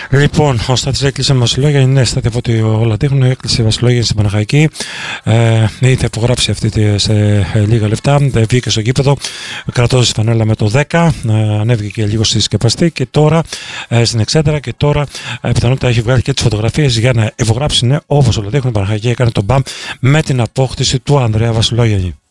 Λοιπόν, ο Στάτης έκλεισε με Βασιλόγια. Ναι, Στάτη, από ό,τι όλα δείχνουν, έκλεισε Βασιλόγια στην Παναχαϊκή. Ήδη θα υπογράψει αυτή σε λίγα λεπτά. Βγήκε στο γήπεδο, κρατώντας τη φανέλα με το 10. Ανέβηκε και λίγο στη σκεπαστή και τώρα στην Εξέδρα. Και τώρα πιθανότητα έχει βγάλει και τις φωτογραφίες για να υπογράψει. Ναι, όπως όλα δείχνουν, η Παναχαϊκή έκανε τον μπαμ με την απόκτηση του Ανδρέα Βασιλόγια.